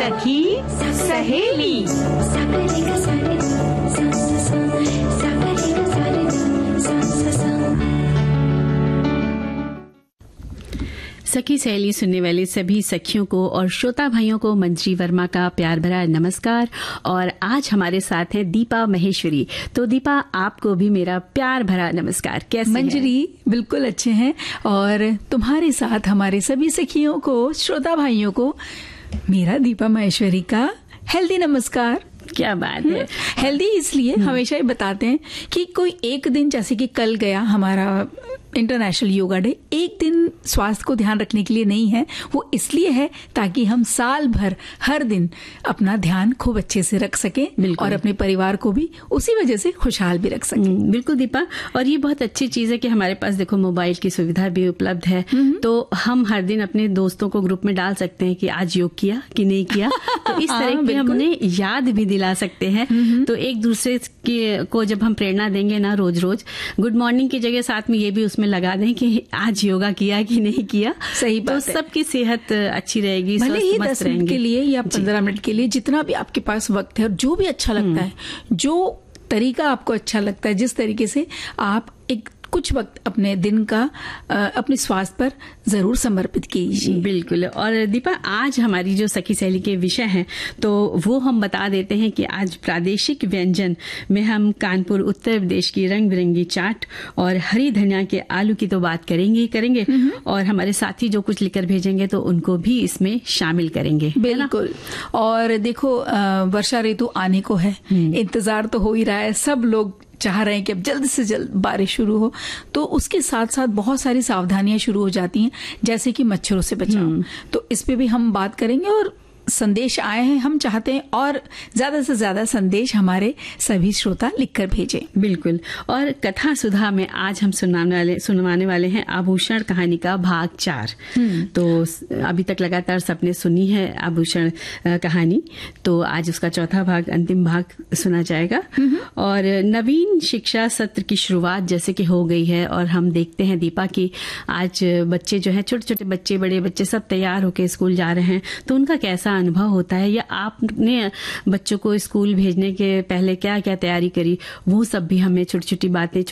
सखी सहेली। सखी सहेली सुनने वाले सभी सखियों को और श्रोता भाइयों को मंजरी वर्मा का प्यार भरा नमस्कार। और आज हमारे साथ हैं दीपा महेश्वरी। तो दीपा, आपको भी मेरा प्यार भरा नमस्कार। कैसे मंजरी? बिल्कुल अच्छे हैं। और तुम्हारे साथ हमारे सभी सखियों को, श्रोता भाइयों को मेरा दीपा महेश्वरी का हेल्दी नमस्कार। क्या बात है। हेल्दी इसलिए हमेशा ही बताते हैं कि कोई एक दिन, जैसे कि कल गया हमारा इंटरनेशनल योगा डे, एक दिन स्वास्थ्य को ध्यान रखने के लिए नहीं है, वो इसलिए है ताकि हम साल भर हर दिन अपना ध्यान खूब अच्छे से रख सकें और अपने परिवार को भी उसी वजह से खुशहाल भी रख सकें। बिल्कुल दीपा, और ये बहुत अच्छी चीज है कि हमारे पास देखो मोबाइल की सुविधा भी उपलब्ध है, तो हम हर दिन अपने दोस्तों को ग्रुप में डाल सकते हैं कि आज योग किया कि नहीं किया। तो इस तरह के हमने याद भी दिला सकते हैं। तो एक दूसरे को जब हम प्रेरणा देंगे ना रोज रोज, गुड मॉर्निंग की जगह साथ में ये भी उसमें लगा दें कि आज योगा किया कि नहीं किया। सही बात तो सबकी सेहत अच्छी रहेगी, भले ही 10 मिनट के लिए या 15 मिनट के लिए, जितना भी आपके पास वक्त है और जो भी अच्छा लगता है, जो तरीका आपको अच्छा लगता है, जिस तरीके से आप एक कुछ वक्त अपने दिन का अपने स्वास्थ्य पर जरूर समर्पित कीजिए। बिल्कुल। और दीपा, आज हमारी जो सखी सहेली के विषय हैं तो वो हम बता देते हैं कि आज प्रादेशिक व्यंजन में हम कानपुर उत्तर प्रदेश की रंग बिरंगी चाट और हरी धनिया के आलू की तो बात करेंगे और हमारे साथी जो कुछ लिखकर भेजेंगे तो उनको भी इसमें शामिल करेंगे। बिल्कुल। और देखो, वर्षा ऋतु आने को है, इंतजार तो हो ही रहा है, सब लोग चाह रहे हैं कि अब जल्द से जल्द बारिश शुरू हो। तो उसके साथ साथ बहुत सारी सावधानियां शुरू हो जाती हैं, जैसे कि मच्छरों से बचाव। तो इस पे भी हम बात करेंगे और संदेश आए हैं, हम चाहते हैं और ज्यादा से ज्यादा संदेश हमारे सभी श्रोता लिखकर भेजें। बिल्कुल। और कथा सुधा में आज हम सुनवाने वाले हैं आभूषण कहानी का भाग 4। तो अभी तक लगातार सबने सुनी है आभूषण कहानी, तो आज उसका चौथा भाग, अंतिम भाग सुना जाएगा। और नवीन शिक्षा सत्र की शुरुआत जैसे कि हो गई है और हम देखते हैं दीपा की आज बच्चे जो है, छोटे छोटे बच्चे, बड़े बच्चे सब तैयार होकर स्कूल जा रहे हैं, तो उनका कैसा अनुभव होता है, या आपने बच्चों को स्कूल भेजने के पहले क्या क्या तैयारी करी, वो सब भी हमें छोटी छोटी बातें